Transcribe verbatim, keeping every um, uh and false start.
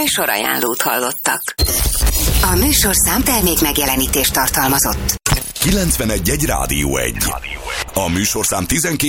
Műsorajánlót hallottak. A műsorszám termék megjelenítést tartalmazott. kilencvenegy egy Rádió egy. A műsorszám tizenkét